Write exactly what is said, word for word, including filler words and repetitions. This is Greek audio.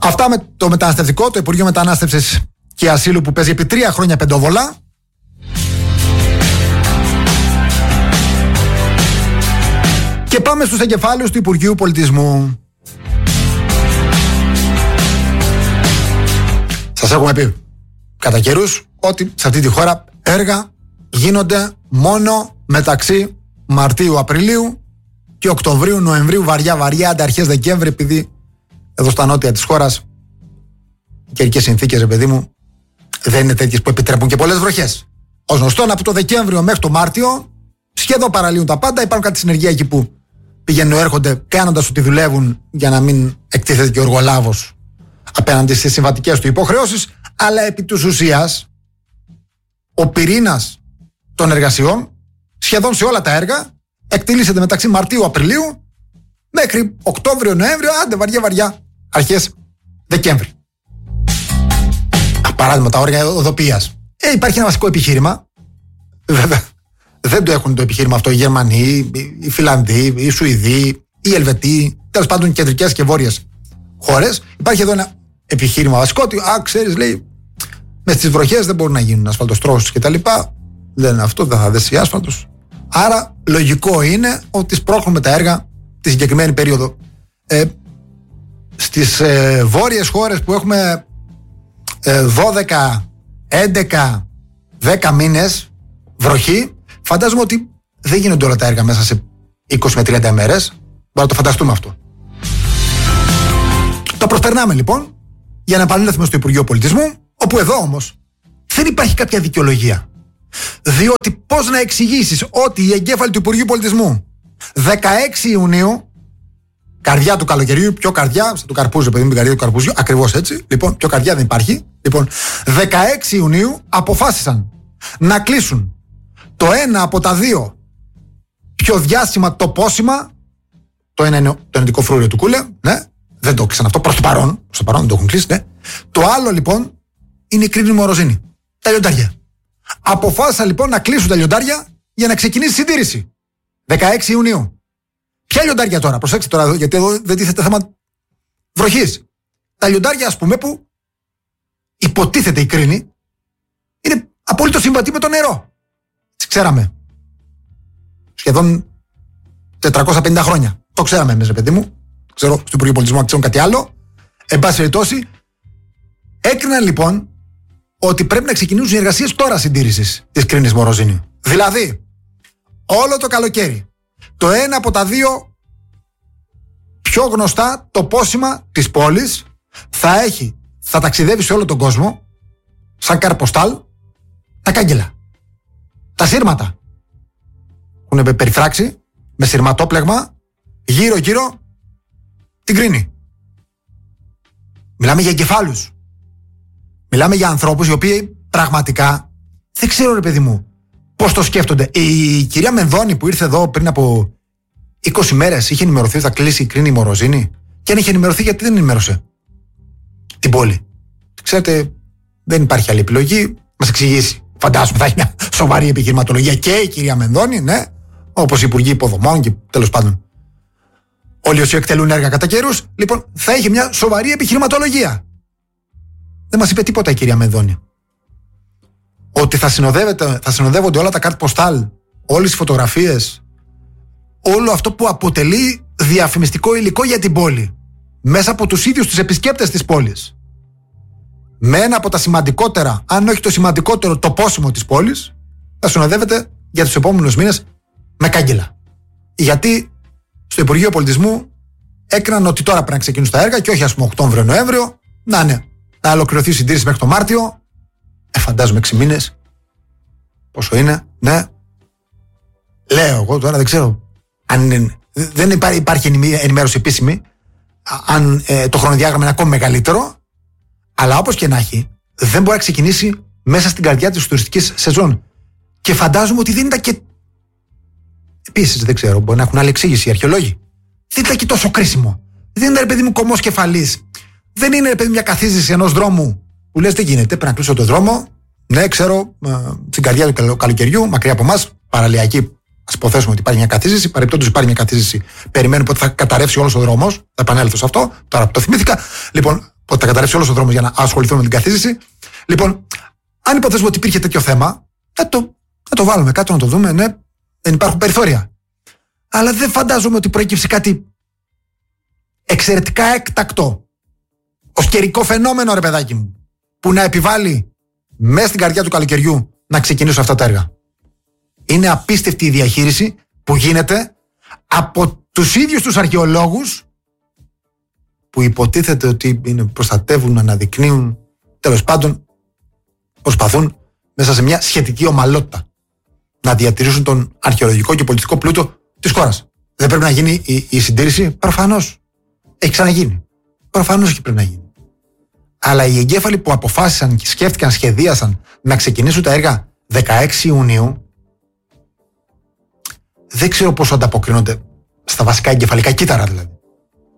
Αυτά με το μεταναστευτικό, το Υπουργείο Μετανάστευσης και Ασύλου που παίζει επί τρία χρόνια πεντοβολά. Και πάμε στους εγκεφάλους του Υπουργείου Πολιτισμού. Σας έχουμε πει κατά καιρούς ότι σε αυτή τη χώρα έργα γίνονται μόνο μεταξύ Μαρτίου-Απριλίου και Οκτωβρίου-Νοεμβρίου, βαριά-βαριά, αρχές Δεκέμβρη, επειδή εδώ στα νότια της χώρας οι καιρικές συνθήκες, παιδί μου, δεν είναι τέτοιες που επιτρέπουν και πολλές βροχές. Ως γνωστόν, από το Δεκέμβριο μέχρι το Μάρτιο σχεδόν παραλύουν τα πάντα. Υπάρχουν κάτι συνεργεία εκεί που πηγαίνουν, έρχονται κάνοντας ότι δουλεύουν για να μην εκτίθεται και ο εργολάβος απέναντι στις συμβατικές του υποχρεώσεις, αλλά επί της ουσίας ο πυρήνας των εργασιών σχεδόν σε όλα τα έργα εκτελήσεται μεταξύ Μαρτίου-Απριλίου μέχρι Οκτώβριο-Νοέμβριο, άντε βαριά-βαριά, αρχές Δεκέμβρη. Παράδειγμα, τα όρια οδοποιίας. Ε, υπάρχει ένα βασικό επιχείρημα. Βέβαια, δεν το έχουν το επιχείρημα αυτό οι Γερμανοί, οι Φιλανδοί, οι Σουηδοί, οι Ελβετοί, τέλος πάντων κεντρικές και βόρειες χώρες. Υπάρχει εδώ ένα επιχείρημα βασικό ότι, α, ξέρεις, λέει, μες στις βροχές δεν μπορούν να γίνουν ασφαλτοστρώσεις κτλ. Λένε αυτό, δεν θα δέσει άσφαλτος. Άρα, λογικό είναι ότι σπρώχνουμε τα έργα τη συγκεκριμένη περίοδο. Ε, στις ε, βόρειες χώρες που έχουμε ε, δώδεκα, έντεκα, δέκα μήνες βροχή, φαντάζομαι ότι δεν γίνονται όλα τα έργα μέσα σε είκοσι με τριάντα μέρες. Μπορούμε να το φανταστούμε αυτό. Το προσπερνάμε λοιπόν για να επανέλθουμε στο Υπουργείο Πολιτισμού, όπου εδώ όμως δεν υπάρχει κάποια δικαιολογία. Διότι πώς να εξηγήσεις ότι οι εγκέφαλοι του Υπουργείου Πολιτισμού δεκαέξι Ιουνίου, καρδιά του καλοκαιριού, πιο καρδιά, σαν του καρπούζου, παιδί μου, την καρδιά του καρπούζιου, ακριβώς έτσι, λοιπόν, πιο καρδιά δεν υπάρχει. Λοιπόν, δεκαέξι Ιουνίου αποφάσισαν να κλείσουν το ένα από τα δύο πιο διάσημα τοπόσημα. Το ένα είναι το ενετικό φρούριο του Κούλε, ναι, δεν το κλείσαν αυτό προς το παρόν, προς το παρόν δεν το έχουν κλείσει, ναι. Το άλλο λοιπόν είναι η Κρίνη Μοροζίνη, τα λιοντάρια. Αποφάσισαν λοιπόν να κλείσουν τα λιοντάρια για να ξεκινήσει η συντήρηση. δεκαέξι Ιουνίου. Ποια λιοντάρια τώρα, προσέξτε τώρα, γιατί εδώ δεν τίθεται θέμα βροχής. Τα λιοντάρια, ας πούμε, που υποτίθεται η Κρίνη είναι απόλυτο συμβατή με το νερό. Τι ξέραμε. Σχεδόν τετρακόσια πενήντα χρόνια. Το ξέραμε εμείς, ρε παιδί μου. Ξέρω, στο Υπουργείο Πολιτισμού ξέρουν κάτι άλλο. Εν πάση περιπτώσει, έκριναν λοιπόν ότι πρέπει να ξεκινήσουν οι εργασίες τώρα συντήρησης της Κρίνης Μοροζίνη. Δηλαδή, όλο το καλοκαίρι, το ένα από τα δύο πιο γνωστά τοπόσημα της πόλης θα έχει, θα ταξιδεύει σε όλο τον κόσμο, σαν καρποστάλ, τα κάγκελα, τα σύρματα. Έχουν περιφράξει με σειρματόπλεγμα γύρω-γύρω την Κρίνη. Μιλάμε για εγκεφάλους. Μιλάμε για ανθρώπους οι οποίοι πραγματικά δεν ξέρω, ρε παιδί μου, πώς το σκέφτονται. Η κυρία Μενδώνη που ήρθε εδώ πριν από είκοσι μέρες είχε ενημερωθεί ότι θα κλείσει η Κρίνη Μοροζίνη, και αν είχε ενημερωθεί, γιατί δεν ενημέρωσε την πόλη. Ξέρετε, δεν υπάρχει άλλη επιλογή. Μας εξηγήσει. Φαντάζομαι θα έχει μια σοβαρή επιχειρηματολογία και η κυρία Μενδώνη, ναι, όπως οι υπουργοί υποδομών και τέλος πάντων όλοι όσοι εκτελούν έργα κατά καιρούς. Λοιπόν, θα έχει μια σοβαρή επιχειρηματολογία. Δεν μας είπε τίποτα η κυρία Μενδώνη. Ότι θα, θα συνοδεύονται όλα τα κάρτ ποστάλ, όλες οι φωτογραφίες, όλο αυτό που αποτελεί διαφημιστικό υλικό για την πόλη, μέσα από τους ίδιους τους επισκέπτες της πόλης. Με ένα από τα σημαντικότερα, αν όχι το σημαντικότερο τοπόσιμο της πόλης, θα συνοδεύεται για τους επόμενους μήνες με κάγκελα. Γιατί στο Υπουργείο Πολιτισμού έκριναν ότι τώρα πρέπει να ξεκινήσουν τα έργα και όχι, ας πούμε, Οκτώβριο-Νοέμβριο, να είναι, να ολοκληρωθεί η συντήρηση μέχρι το Μάρτιο. Ε, φαντάζομαι έξι μήνες. Πόσο είναι, ναι. Λέω εγώ τώρα, δεν ξέρω αν είναι, δεν υπάρχει, υπάρχει ενημέρωση επίσημη, αν ε, το χρονοδιάγραμμα είναι ακόμη μεγαλύτερο, αλλά όπως και να έχει, δεν μπορεί να ξεκινήσει μέσα στην καρδιά της τουριστικής σεζόν. Και φαντάζομαι ότι δεν ήταν και. Επίσης, δεν ξέρω, μπορεί να έχουν άλλη εξήγηση οι αρχαιολόγοι. Δεν ήταν και τόσο κρίσιμο. Δεν ήταν, ρε παιδί μου, κομμός κεφαλής. Δεν είναι, ρε παιδί, μια καθίζηση ενός δρόμου που λες δεν γίνεται. Πρέπει να κλείσω το δρόμο. Ναι, ξέρω, στην καρδιά του καλοκαιριού, μακριά από εμάς, παραλιακή. Ας υποθέσουμε ότι υπάρχει μια καθίζηση. Παρεπτόντως υπάρχει μια καθίζηση. Περιμένουμε ότι θα καταρρεύσει όλος ο δρόμος. Θα επανέλθω σε αυτό. Τώρα που το θυμήθηκα. Λοιπόν, ότι θα καταρρεύσει όλος ο δρόμος για να ασχοληθούμε με την καθίζηση. Λοιπόν, αν υποθέσουμε ότι υπήρχε τέτοιο θέμα, θα το, θα το βάλουμε κάτω να το δούμε. Ναι, δεν υπάρχουν περιθώρια. Αλλά δεν φαντάζομαι ότι προέκυψε κάτι εξαιρετικά έκτακτο, ως καιρικό φαινόμενο, ρε παιδάκι μου, που να επιβάλλει μέσα στην καρδιά του καλοκαιριού να ξεκινήσουν αυτά τα έργα. Είναι απίστευτη η διαχείριση που γίνεται από τους ίδιους τους αρχαιολόγους που υποτίθεται ότι είναι, προστατεύουν, αναδεικνύουν, τέλος πάντων προσπαθούν μέσα σε μια σχετική ομαλότητα να διατηρήσουν τον αρχαιολογικό και πολιτικό πλούτο της χώρας. Δεν πρέπει να γίνει η, η συντήρηση? Προφανώς. Έχει ξαναγίνει. Προφανώς και πρέπει να γίνει. Αλλά οι εγκέφαλοι που αποφάσισαν και σκέφτηκαν, σχεδίασαν να ξεκινήσουν τα έργα δεκαέξι Ιουνίου, δεν ξέρω πόσο ανταποκρίνονται στα βασικά εγκεφαλικά κύτταρα δηλαδή.